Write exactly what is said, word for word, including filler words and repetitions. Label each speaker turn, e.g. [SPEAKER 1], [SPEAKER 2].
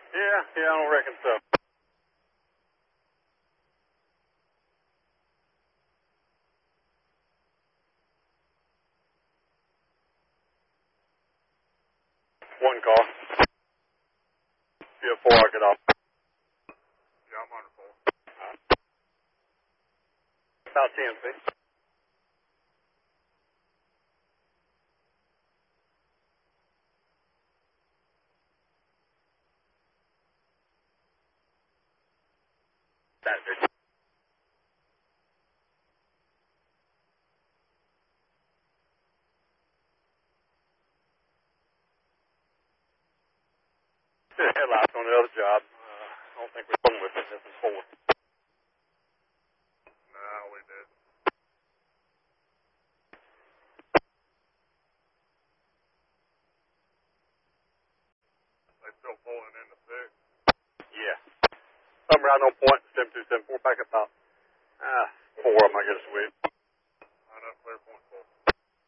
[SPEAKER 1] Yeah, yeah, I don't reckon so. One car. Yeah, four, I'll get off. Yeah, I'm on the four. Right. About ten feet. That's it. The headlights on the other job. Uh, I don't think we're done with it. This is four. No, we did. They still pulling in the six? Yeah. Somewhere right on point, seven two seven four, back about, ah, four of them, I guess, we